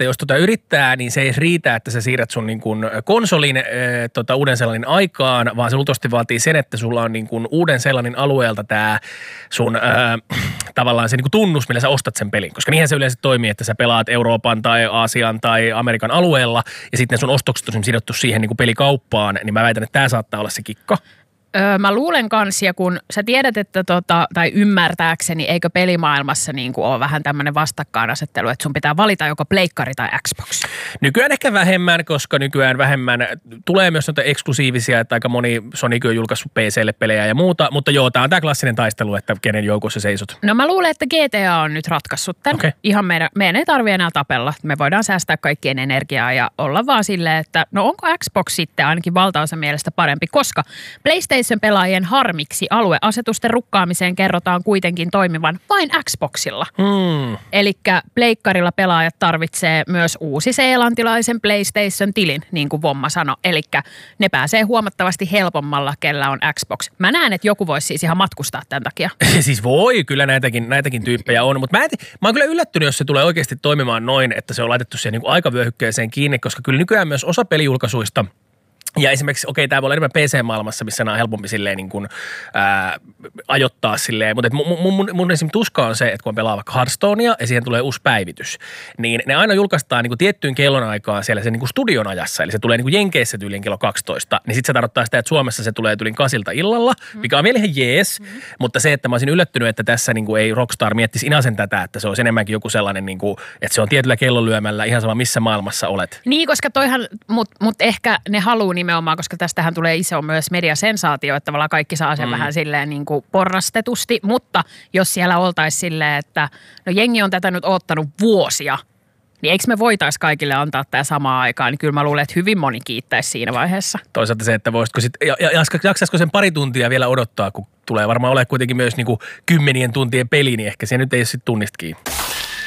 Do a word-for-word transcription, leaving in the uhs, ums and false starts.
että jos tota yrittää, niin se ei riitä, että sä siirrät sun niin kuin konsolin äh, tota uuden sellainen aikaan, vaan se luultavasti vaatii sen, että sulla on niin kuin uuden sellainen alueelta tää sun äh, tavallaan se niin kuin tunnus, millä sä ostat sen pelin. Koska niinhän se yleensä toimii, että sä pelaat Euroopan tai Aasian tai Amerikan alueella ja sitten sun ostokset on sidottu siihen niin kuin pelikauppaan, niin mä väitän, että tää saattaa olla se kikka. Öö, mä luulen kans, ja kun sä tiedät, että tota, tai ymmärtääkseni, eikö pelimaailmassa niin kuin ole vähän tämmöinen vastakkainasettelu, että sun pitää valita joko pleikkari tai Xbox? Nykyään ehkä vähemmän, koska nykyään vähemmän tulee myös noita eksklusiivisia, että aika moni Sonykin on julkaissut P C:lle pelejä ja muuta, mutta joo, tää on tää klassinen taistelu, että kenen joukossa seisot. No mä luulen, että G T A on nyt ratkaissut tämän. Okay. Ihan meidän, meidän ei tarvitse enää tapella. Me voidaan säästää kaikkien energiaa ja olla vaan silleen, että no onko Xbox sitten ainakin valtaosa mielestä parempi, koska PlayStation pelaajien harmiksi alueasetusten rukkaamiseen kerrotaan kuitenkin toimivan vain Xboxilla. Hmm. Elikkä pleikkarilla pelaajat tarvitsee myös uusi-seelantilaisen PlayStation-tilin, niin kuin Vomma sanoi. Elikkä ne pääsee huomattavasti helpommalla, kellä on Xbox. Mä näen, että joku voisi siis ihan matkustaa tämän takia. Siis voi, kyllä näitäkin, näitäkin tyyppejä on, mutta mä, en, mä oon kyllä yllättynyt, jos se tulee oikeasti toimimaan noin, että se on laitettu siihen niin kuin aikavyöhykkeeseen kiinni, koska kyllä nykyään myös osa pelijulkaisuista ja esimerkiksi, okei, tämä voi olla enemmän P C-maailmassa, missä nämä on helpompi silleen niin kuin, ää, ajoittaa silleen, mutta mun, mun, mun, mun esimerkiksi tuska on se, että kun on pelaa vaikka Hearthstonea ja siihen tulee uusi päivitys, niin ne aina julkaistaan niin kuin tiettyyn kellonaikaan siellä sen niin kuin studion ajassa, eli se tulee niin kuin Jenkeissä tyyliin kello kaksitoista, niin sitten se tarkoittaa sitä, että Suomessa se tulee tyylin kasilta illalla, mikä on vielä ihan jees, mm-hmm. mutta se, että mä olisin yllättynyt, että tässä niin kuin ei Rockstar miettisi inasen tätä, että se on enemmänkin joku sellainen, niin kuin, että se on tietyllä kellonlyömällä ihan sama missä maailmassa olet. Niin, koska toihan, mutta mut ehkä ne haluu nimenomaan, koska tästähän tulee iso myös mediasensaatio, että tavallaan kaikki saa sen mm. vähän silleen niin kuin porrastetusti, mutta jos siellä oltaisiin silleen, että no jengi on tätä nyt oottanut vuosia, niin eikö me voitaisiin kaikille antaa tämä samaan aikaan, niin kyllä mä luulen, että hyvin moni kiittäisi siinä vaiheessa. Toisaalta se, että voisitko sitten, ja, ja jaksaisiko sen pari tuntia vielä odottaa, kun tulee varmaan ole kuitenkin myös niin kuin kymmenien tuntien peli, niin ehkä se nyt ei ole sitten tunnistakin.